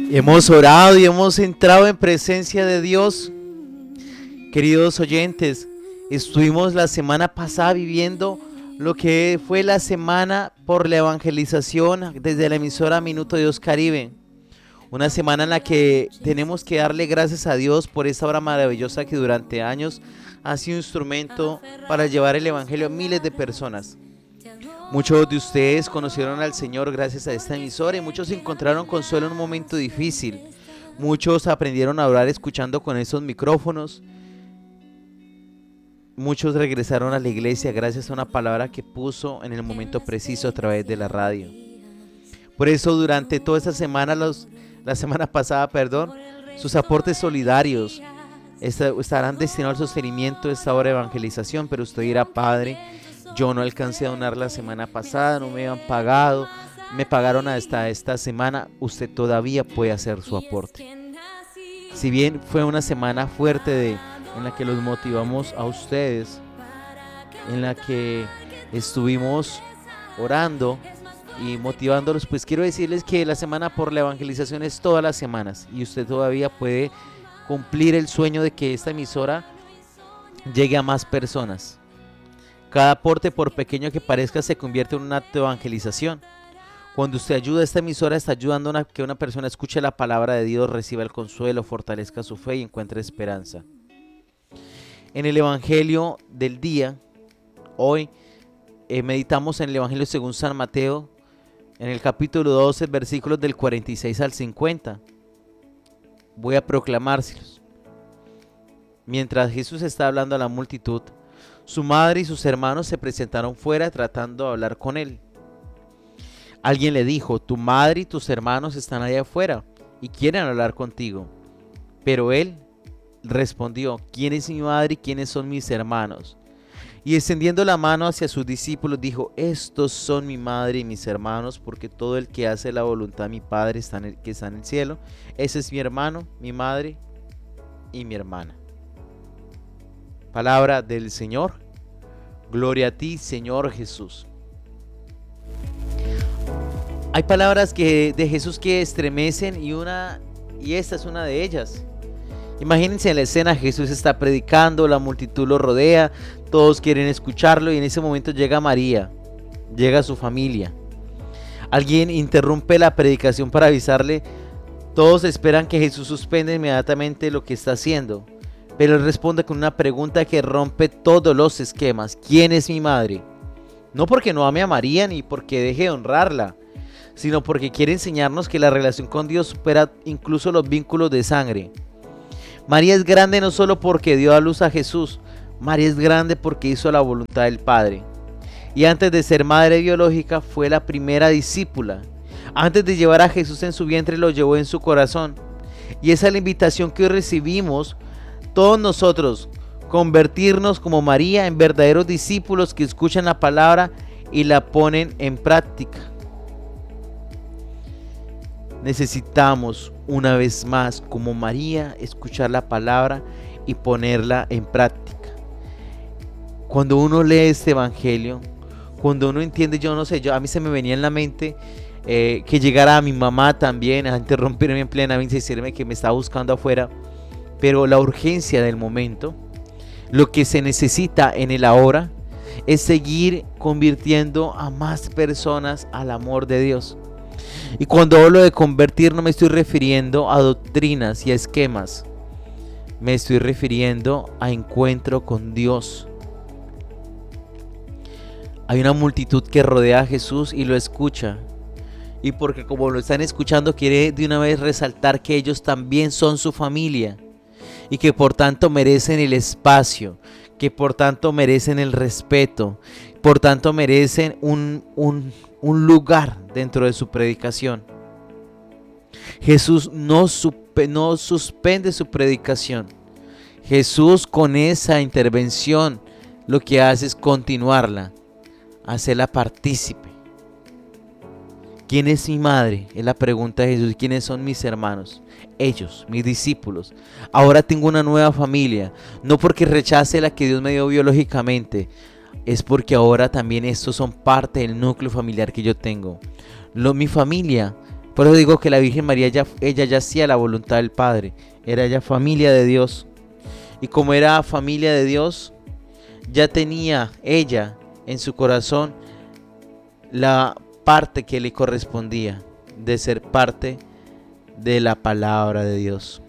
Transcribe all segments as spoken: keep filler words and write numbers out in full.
Hemos orado y hemos entrado en presencia de Dios. Queridos oyentes, estuvimos la semana pasada viviendo lo que fue la semana por la evangelización desde la emisora Minuto Dios Caribe. Una semana en la que tenemos que darle gracias a Dios por esta obra maravillosa que durante años ha sido instrumento para llevar el evangelio a miles de personas. Muchos de ustedes conocieron al Señor gracias a esta emisora y muchos se encontraron consuelo en un momento difícil. Muchos aprendieron a orar escuchando con esos micrófonos. Muchos regresaron a la iglesia gracias a una palabra que puso en el momento preciso a través de la radio. Por eso durante toda esta semana, los, la semana pasada, perdón, sus aportes solidarios estarán destinados al sostenimiento de esta obra de evangelización. Pero usted dirá: Padre, yo no alcancé a donar la semana pasada, no me han pagado, me pagaron hasta esta semana. Usted todavía puede hacer su aporte. Si bien fue una semana fuerte de, en la que los motivamos a ustedes, en la que estuvimos orando y motivándolos, pues quiero decirles que la semana por la evangelización es todas las semanas y usted todavía puede cumplir el sueño de que esta emisora llegue a más personas. Cada aporte, por pequeño que parezca, se convierte en un acto de evangelización. Cuando usted ayuda a esta emisora, está ayudando a que una persona escuche la palabra de Dios, reciba el consuelo, fortalezca su fe y encuentre esperanza. En el evangelio del día, hoy, eh, meditamos en el evangelio según San Mateo, en el capítulo doce, versículos del cuarenta y seis al cincuenta. Voy a proclamárselos. Mientras Jesús está hablando a la multitud, su madre y sus hermanos se presentaron fuera tratando de hablar con él. Alguien le dijo: tu madre y tus hermanos están allá afuera y quieren hablar contigo. Pero él respondió: ¿quién es mi madre y quiénes son mis hermanos? Y extendiendo la mano hacia sus discípulos dijo: estos son mi madre y mis hermanos, porque todo el que hace la voluntad de mi Padre está en el, que está en el cielo, ese es mi hermano, mi madre y mi hermana. Palabra del Señor. Gloria a ti, Señor Jesús. Hay palabras que, de Jesús que estremecen y, una, y esta es una de ellas. Imagínense en la escena: Jesús está predicando, la multitud lo rodea, todos quieren escucharlo y en ese momento llega María, llega su familia. Alguien interrumpe la predicación para avisarle. Todos esperan que Jesús suspenda inmediatamente lo que está haciendo, pero él responde con una pregunta que rompe todos los esquemas: ¿quién es mi madre? No porque no ame a María ni porque deje de honrarla, sino porque quiere enseñarnos que la relación con Dios supera incluso los vínculos de sangre. María es grande no solo porque dio a luz a Jesús, María es grande porque hizo la voluntad del Padre. Y antes de ser madre biológica fue la primera discípula. Antes de llevar a Jesús en su vientre lo llevó en su corazón. Y esa es la invitación que hoy recibimos todos nosotros: convertirnos como María en verdaderos discípulos que escuchan la palabra y la ponen en práctica. Necesitamos una vez más, como María, escuchar la palabra y ponerla en práctica. Cuando uno lee este evangelio, cuando uno entiende, yo no sé, yo, a mí se me venía en la mente eh, que llegara a mi mamá también a interrumpirme en plena vida y decirme que me estaba buscando afuera. Pero la urgencia del momento, lo que se necesita en el ahora, es seguir convirtiendo a más personas al amor de Dios. Y cuando hablo de convertir, no me estoy refiriendo a doctrinas y a esquemas. Me estoy refiriendo a encuentro con Dios. Hay una multitud que rodea a Jesús y lo escucha. Y porque como lo están escuchando, quiere de una vez resaltar que ellos también son su familia. Y que por tanto merecen el espacio, que por tanto merecen el respeto, por tanto merecen un, un, un lugar dentro de su predicación. Jesús no, supe, no suspende su predicación. Jesús, con esa intervención, lo que hace es continuarla, hacerla partícipe. ¿Quién es mi madre? Es la pregunta de Jesús. ¿Quiénes son mis hermanos? Ellos, mis discípulos. Ahora tengo una nueva familia. No porque rechace la que Dios me dio biológicamente. Es porque ahora también estos son parte del núcleo familiar que yo tengo. Lo, mi familia Por eso digo que la Virgen María, ya, ella ya hacía la voluntad del Padre, era ya familia de Dios. Y como era familia de Dios, ya tenía ella en su corazón la parte que le correspondía de ser parte de la palabra de Dios.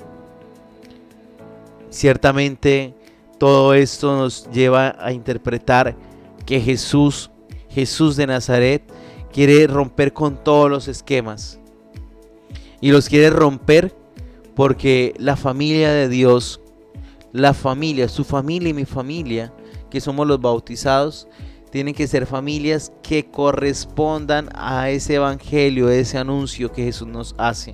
Ciertamente todo esto nos lleva a interpretar que Jesús, Jesús de Nazaret, quiere romper con todos los esquemas. Y los quiere romper porque la familia de Dios, la familia, su familia y mi familia, que somos los bautizados, tienen que ser familias que correspondan a ese evangelio, a ese anuncio que Jesús nos hace.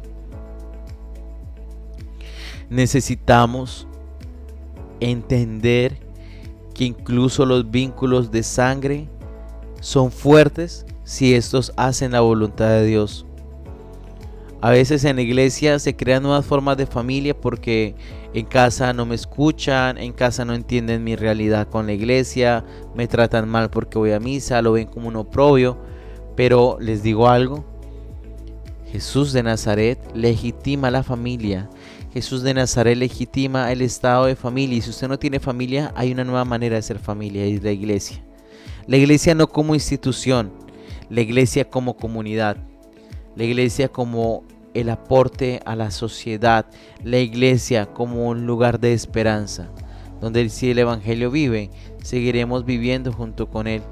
Necesitamos entender que incluso los vínculos de sangre son fuertes si estos hacen la voluntad de Dios. A veces en la iglesia se crean nuevas formas de familia porque en casa no me escuchan, en casa no entienden mi realidad con la iglesia, me tratan mal porque voy a misa, lo ven como un oprobio. Pero les digo algo, Jesús de Nazaret legitima la familia. Jesús de Nazaret legitima el estado de familia. Y si usted no tiene familia, hay una nueva manera de ser familia, y es la iglesia. La iglesia no como institución, la iglesia como comunidad. La iglesia como el aporte a la sociedad. La iglesia como un lugar de esperanza, donde si el evangelio vive, seguiremos viviendo junto con él.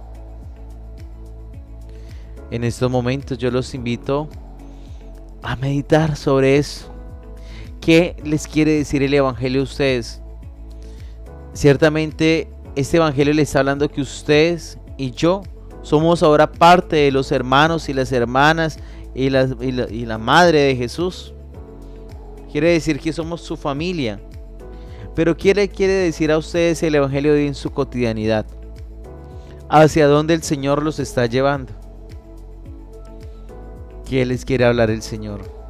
En estos momentos yo los invito a meditar sobre eso. ¿Qué les quiere decir el evangelio a ustedes? Ciertamente este evangelio les está hablando que ustedes y yo somos ahora parte de los hermanos y las hermanas y la, y la, y la madre de Jesús. Quiere decir que somos su familia. Pero ¿qué le quiere decir a ustedes el evangelio en su cotidianidad? ¿Hacia dónde el Señor los está llevando? ¿Qué les quiere hablar el Señor?